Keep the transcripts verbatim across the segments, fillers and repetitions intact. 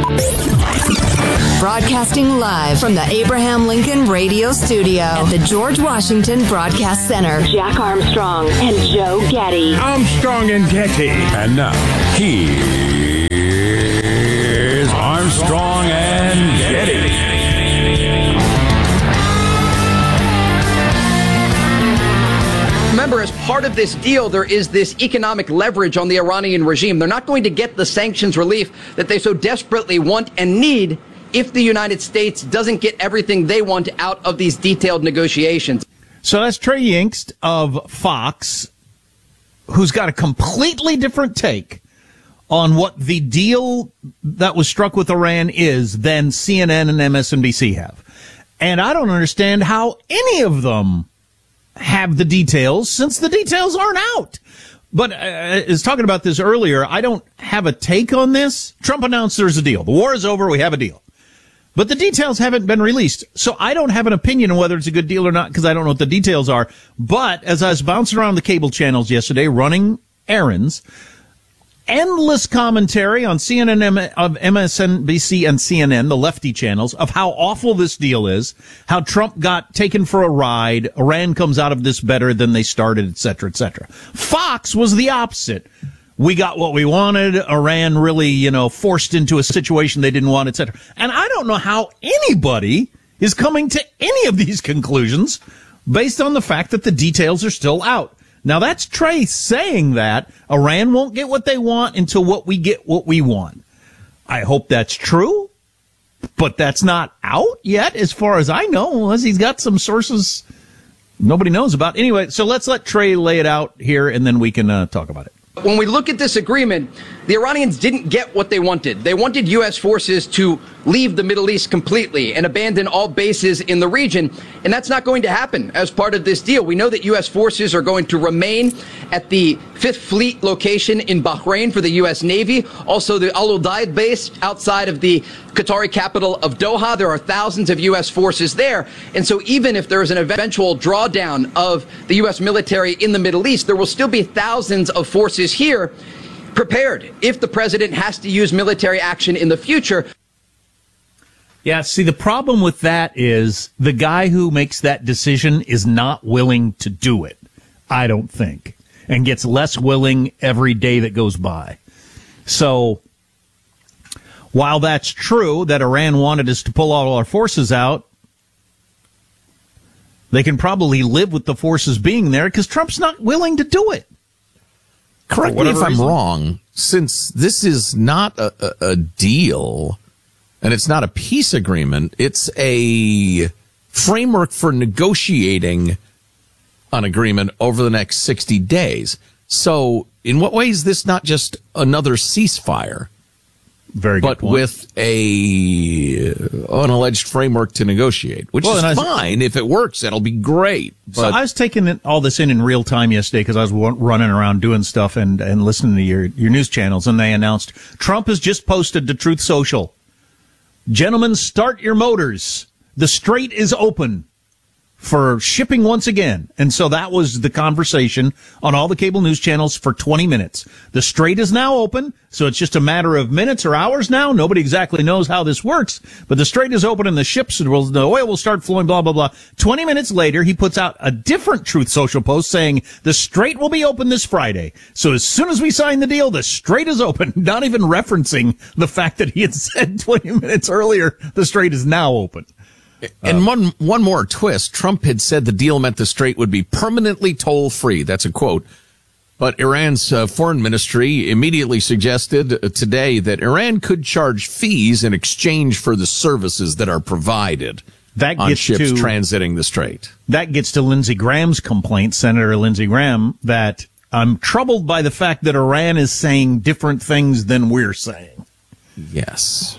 Broadcasting live from the Abraham Lincoln Radio Studio at the George Washington Broadcast Center. Jack Armstrong and Joe Getty. Armstrong and Getty. And now, here's Armstrong and Getty. Remember, as part of this deal, there is this economic leverage on the Iranian regime. They're not going to get the sanctions relief that they so desperately want and need if the United States doesn't get everything they want out of these detailed negotiations. So that's Trey Yingst of Fox, who's got a completely different take on what the deal that was struck with Iran is than C N N and M S N B C have. And I don't understand how any of them have the details, since the details aren't out. But uh, I was talking about this earlier. I don't have a take on this. Trump announced there's a deal. The war is over. We have a deal. But the details haven't been released. So I don't have an opinion on whether it's a good deal or not because I don't know what the details are. But as I was bouncing around the cable channels yesterday, running errands, endless commentary on C N N, of M S N B C and C N N, the lefty channels, of how awful this deal is, how Trump got taken for a ride, Iran comes out of this better than they started, et cetera, et cetera. Fox was the opposite. We got what we wanted. Iran really, you know, forced into a situation they didn't want, et cetera. And I don't know how anybody is coming to any of these conclusions based on the fact that the details are still out. Now, that's Trey saying that Iran won't get what they want until what we get what we want. I hope that's true, but that's not out yet as far as I know, unless he's got some sources nobody knows about. Anyway, so let's let Trey lay it out here, and then we can uh, talk about it. When we look at this agreement, the Iranians didn't get what they wanted. They wanted U S forces to leave the Middle East completely and abandon all bases in the region. And that's not going to happen as part of this deal. We know that U S forces are going to remain at the Fifth Fleet location in Bahrain for the U S Navy. Also, the Al Udeid base outside of the Qatari capital of Doha. There are thousands of U S forces there. And so even if there is an eventual drawdown of the U S military in the Middle East, there will still be thousands of forces here prepared if the president has to use military action in the future. Yeah, see, the problem with that is the guy who makes that decision is not willing to do it, I don't think, and gets less willing every day that goes by. So while that's true that Iran wanted us to pull all our forces out, they can probably live with the forces being there because Trump's not willing to do it. Correct me if I'm wrong, since this is not a, a, a deal and it's not a peace agreement, it's a framework for negotiating an agreement over the next sixty days. So in what way is this not just another ceasefire? Very good but point. With a an alleged framework to negotiate, which well, is was, fine. If it works, that'll be great. But so I was taking it, all this in in real time yesterday because I was running around doing stuff and, and listening to your, your news channels, and they announced Trump has just posted to Truth Social. Gentlemen, start your motors. The Strait is open for shipping once again. And so that was the conversation on all the cable news channels for twenty minutes. The Strait is now open, so it's just a matter of minutes or hours now. Nobody exactly knows how this works, but the Strait is open and the ships will, the oil will start flowing, blah, blah, blah. twenty minutes later, he puts out a different Truth Social post saying the Strait will be open this Friday. So as soon as we sign the deal, the Strait is open, not even referencing the fact that he had said twenty minutes earlier, the Strait is now open. And um, one one more twist. Trump had said the deal meant the Strait would be permanently toll-free. That's a quote. But Iran's uh, foreign ministry immediately suggested uh, today that Iran could charge fees in exchange for the services that are provided that on gets ships to, transiting the Strait. That gets to Lindsey Graham's complaint, Senator Lindsey Graham, that I'm troubled by the fact that Iran is saying different things than we're saying. Yes.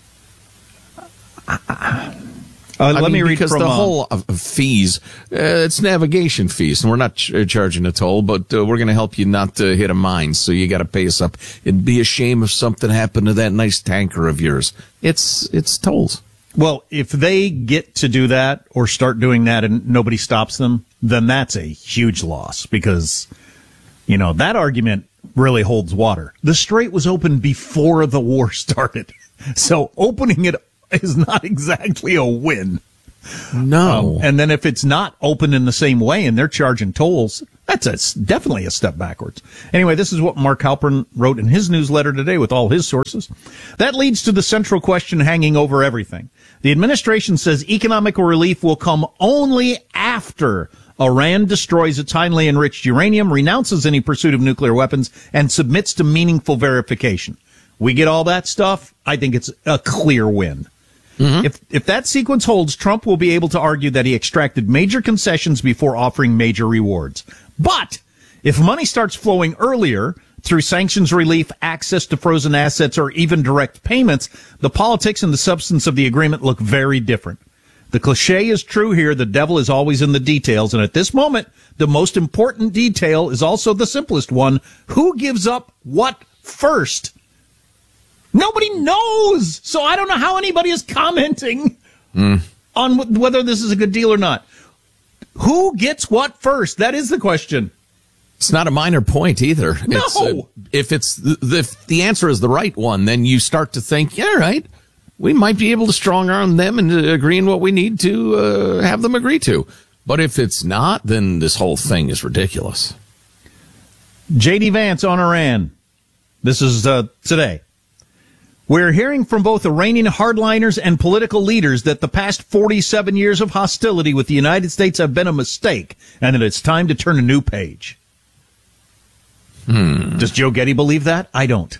Uh, let I mean, me read because from the uh, whole of fees, uh, it's navigation fees, and we're not ch- charging a toll, but uh, we're going to help you not to hit a mine, so you got to pay us up. It'd be a shame if something happened to that nice tanker of yours. It's it's tolls. Well, if they get to do that or start doing that and nobody stops them, then that's a huge loss because, you know, that argument really holds water. The Strait was open before the war started. So opening it is not exactly a win. No. Um, and then if it's not open in the same way and they're charging tolls, that's a, definitely a step backwards. Anyway, this is what Mark Halpern wrote in his newsletter today with all his sources. That leads to the central question hanging over everything. The administration says economic relief will come only after Iran destroys its highly enriched uranium, renounces any pursuit of nuclear weapons, and submits to meaningful verification. We get all that stuff, I think it's a clear win. Mm-hmm. If if that sequence holds, Trump will be able to argue that he extracted major concessions before offering major rewards. But if money starts flowing earlier through sanctions relief, access to frozen assets, or even direct payments, the politics and the substance of the agreement look very different. The cliche is true here. The devil is always in the details. And at this moment, the most important detail is also the simplest one. Who gives up what first? Nobody knows. So I don't know how anybody is commenting mm. on w- whether this is a good deal or not. Who gets what first? That is the question. It's not a minor point either. No. It's, uh, if it's the, if the answer is the right one, then you start to think, yeah, right, we might be able to strong arm them into agreeing what we need to uh, have them agree to. But if it's not, then this whole thing is ridiculous. J D Vance on Iran. This is uh, today. We're hearing from both Iranian hardliners and political leaders that the past forty-seven years of hostility with the United States have been a mistake and that it's time to turn a new page. Hmm. Does Joe Getty believe that? I don't.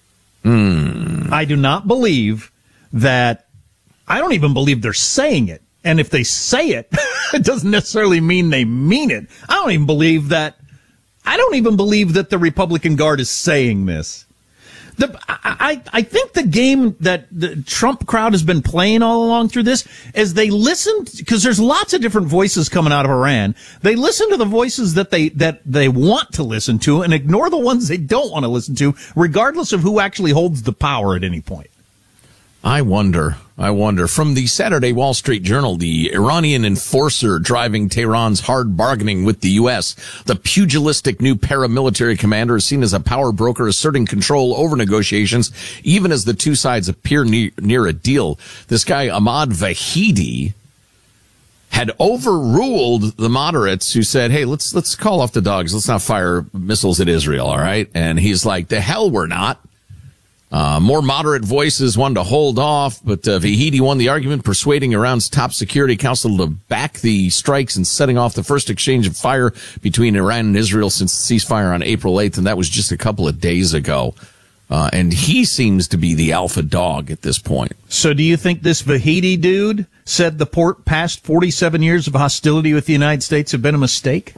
Hmm. I do not believe that. I don't even believe they're saying it. And if they say it, it doesn't necessarily mean they mean it. I don't even believe that. I don't even believe that the Republican Guard is saying this. The, I, I think the game that the Trump crowd has been playing all along through this is they listen, because there's lots of different voices coming out of Iran. They listen to the voices that they, that they want to listen to and ignore the ones they don't want to listen to, regardless of who actually holds the power at any point. I wonder, I wonder. From the Saturday Wall Street Journal, the Iranian enforcer driving Tehran's hard bargaining with the U S, the pugilistic new paramilitary commander is seen as a power broker asserting control over negotiations, even as the two sides appear near, near a deal. This guy, Ahmad Vahidi, had overruled the moderates who said, hey, let's let's call off the dogs. Let's not fire missiles at Israel, all right? And he's like, the hell we're not. Uh, more moderate voices wanted to hold off, but uh, Vahidi won the argument, persuading Iran's top security council to back the strikes and setting off the first exchange of fire between Iran and Israel since the ceasefire on April eighth, and that was just a couple of days ago. Uh, and he seems to be the alpha dog at this point. So do you think this Vahidi dude said the port past forty-seven years of hostility with the United States have been a mistake?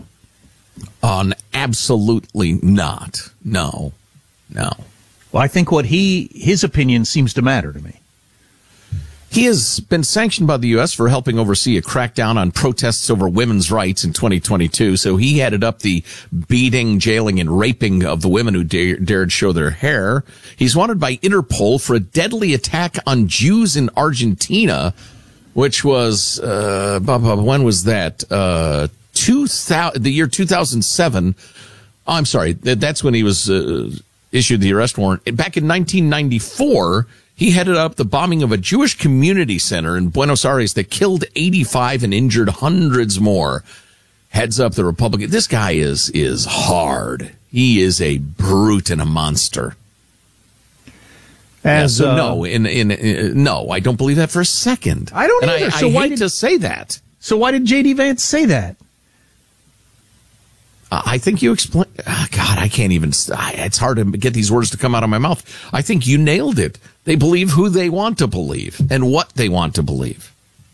On absolutely not. No. No. Well, I think what he, his opinion seems to matter to me. He has been sanctioned by the U S for helping oversee a crackdown on protests over women's rights in twenty twenty-two. So he headed up the beating, jailing, and raping of the women who dare, dared show their hair. He's wanted by Interpol for a deadly attack on Jews in Argentina, which was, uh, when was that? Uh, two thousand, the year two thousand seven. Oh, I'm sorry. That's when he was, uh, issued the arrest warrant. Back in nineteen ninety-four, he headed up the bombing of a Jewish community center in Buenos Aires that killed eighty-five and injured hundreds more. Heads up the Republican. This guy is, is hard. He is a brute and a monster. As, yeah, so uh, no, in, in, in, no, I don't believe that for a second. I don't and either. I, So I why hate did- to say that. So why did J D Vance say that? I think you explain. Oh God, I can't even. It's hard to get these words to come out of my mouth. I think you nailed it. They believe who they want to believe and what they want to believe,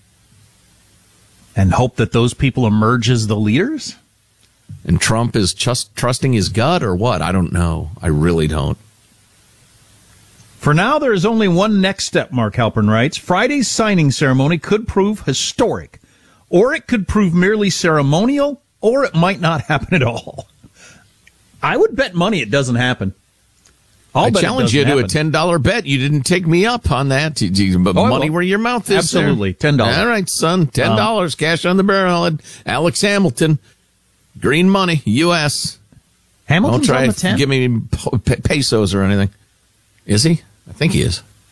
And hope that those people emerge as the leaders? and Trump is just trusting his gut, or what? I don't know. I really don't. For now, there is only one next step, Mark Halpern writes. Friday's signing ceremony could prove historic, or it could prove merely ceremonial, or it might not happen at all. I would bet money it doesn't happen. I'll I bet it challenge doesn't you to happen. a ten dollar bet. You didn't take me up on that. You- you- Oh, I money will. where your mouth is. there. Absolutely, ten dollars. All right, son. ten dollars. Um, cash on the barrel. Alex Hamilton. Green money. U S. Hamilton's Don't try on the to ten? give me pesos or anything. Is he? I think he is.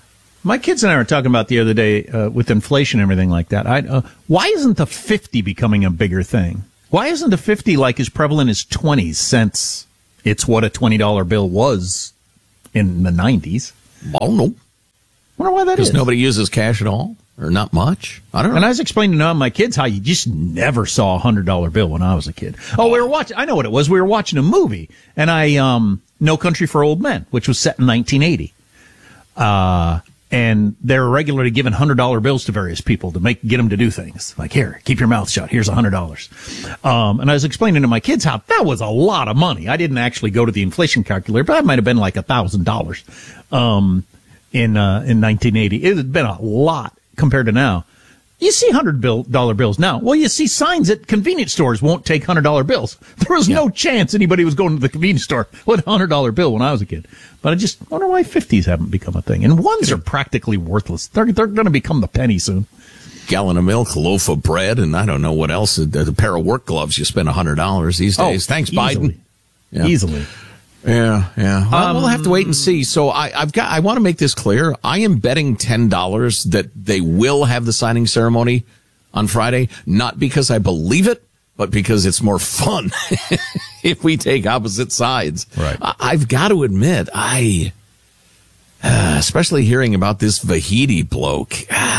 My kids and I were talking about the other day uh, with inflation and everything like that. I, uh, why isn't the fifty becoming a bigger thing? Why isn't the fifty like as prevalent as twenties since it's what a twenty dollar bill was in the nineties? I don't know. Wonder why that is. Because nobody uses cash at all, or not much. I don't know. And I was explaining to my kids how you just never saw a hundred dollar bill when I was a kid. Oh, we were watching. I know what it was. We were watching a movie, and I um, No Country for Old Men, which was set in nineteen eighty. Uh. And they're regularly giving one hundred dollar bills to various people to make get them to do things. Like, here, keep your mouth shut. Here's one hundred dollars. Um, and I was explaining to my kids how that was a lot of money. I didn't actually go to the inflation calculator, but that might have been like one thousand dollars um, in uh, in nineteen eighty. It had been a lot compared to now. You see one hundred dollar bills now. Well, you see signs at convenience stores won't take one hundred dollar bills. There was yeah. no chance anybody was going to the convenience store with a one hundred dollar bill when I was a kid. But I just wonder why fifties haven't become a thing. And ones are practically worthless. They're, they're going to become the penny soon. Gallon of milk, a loaf of bread, and I don't know what else. A, a pair of work gloves, you spend one hundred dollars these days. Oh, Thanks, easily. Biden. Yeah. Easily. Yeah, yeah. Well, Um, we'll have to wait and see. So I, I've got. I want to make this clear. I am betting ten dollars that they will have the signing ceremony on Friday, not because I believe it, but because it's more fun if we take opposite sides. Right. I, I've got to admit, I, uh, especially hearing about this Vahidi bloke,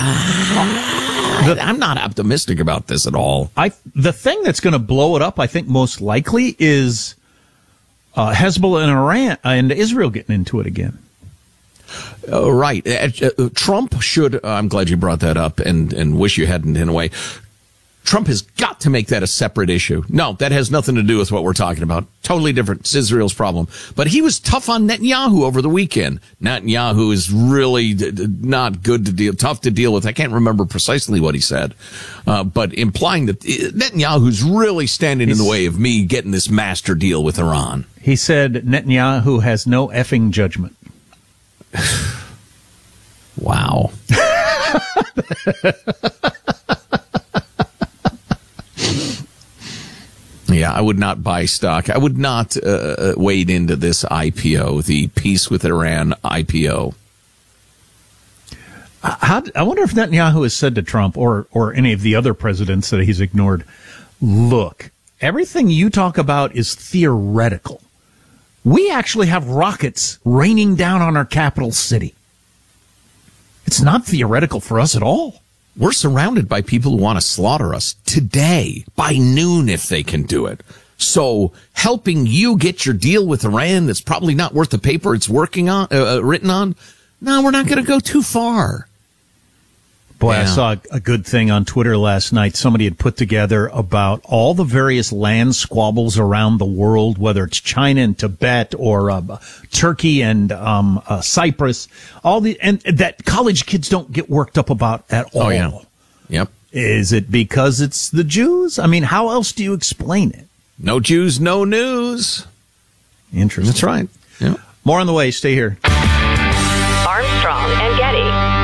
uh, I'm not optimistic about this at all. I the thing that's going to blow it up, I think, most likely is uh, Hezbollah and Iran and Israel getting into it again. Uh, right. Uh, uh, Trump should, uh, I'm glad you brought that up and, and wish you hadn't in a way. Trump has got to make that a separate issue. No, that has nothing to do with what we're talking about. Totally different. It's Israel's problem. But he was tough on Netanyahu over the weekend. Netanyahu is really d- d- not good to deal, tough to deal with. I can't remember precisely what he said. Uh, but implying that Netanyahu's really standing He's, in the way of me getting this master deal with Iran. He said Netanyahu has no effing judgment. Wow. Yeah, I would not buy stock. I would not uh, wade into this I P O, the Peace with Iran I P O. How, I wonder if Netanyahu has said to Trump or, or any of the other presidents that he's ignored, look, everything you talk about is theoretical. We actually have rockets raining down on our capital city. It's not theoretical for us at all. We're surrounded by people who want to slaughter us today, by noon if they can do it. So helping you get your deal with Iran that's probably not worth the paper it's working on, uh, written on, no, we're not going to go too far. Boy, yeah. I saw a good thing on Twitter last night. Somebody had put together about all the various land squabbles around the world, whether it's China and Tibet or uh, Turkey and um, uh, Cyprus, all the and that college kids don't get worked up about at all. Oh, yeah. Yep. Is it because it's the Jews? I mean, how else do you explain it? No Jews, no news. Interesting. That's right. Yeah. More on the way. Stay here. Armstrong and Getty.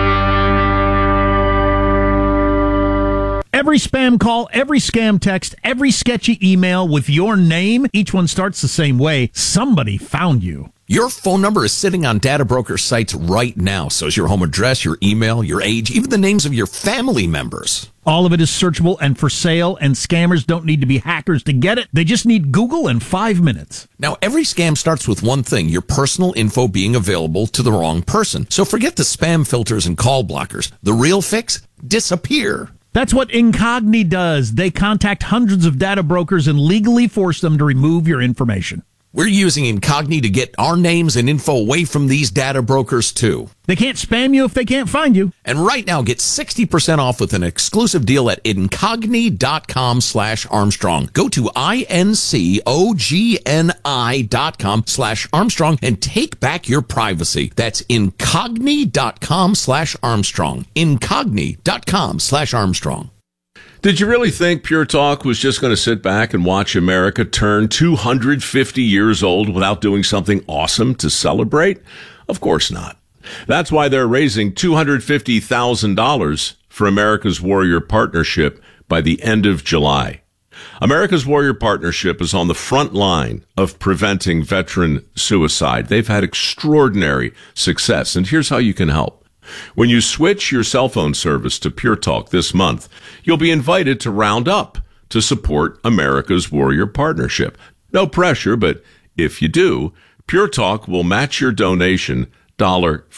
Every spam call, every scam text, every sketchy email with your name, each one starts the same way. Somebody found you. Your phone number is sitting on data broker sites right now. So is your home address, your email, your age, even the names of your family members. All of it is searchable and for sale, and scammers don't need to be hackers to get it. They just need Google and five minutes. Now, every scam starts with one thing, your personal info being available to the wrong person. So forget the spam filters and call blockers. The real fix? Disappear. That's what Incogni does. They contact hundreds of data brokers and legally force them to remove your information. We're using Incogni to get our names and info away from these data brokers, too. They can't spam you if they can't find you. And right now, get sixty percent off with an exclusive deal at Incogni.com slash Armstrong. Go to I-N-C-O-G-N-I dot com slash Armstrong and take back your privacy. That's Incogni.com slash Armstrong. Incogni.com slash Armstrong. Did you really think Pure Talk was just going to sit back and watch America turn two hundred fifty years old without doing something awesome to celebrate? Of course not. That's why they're raising two hundred fifty thousand dollars for America's Warrior Partnership by the end of July. America's Warrior Partnership is on the front line of preventing veteran suicide. They've had extraordinary success, and here's how you can help. When you switch your cell phone service to Pure Talk this month, you'll be invited to round up to support America's Warrior Partnership. No pressure, but if you do, Pure Talk will match your donation dollar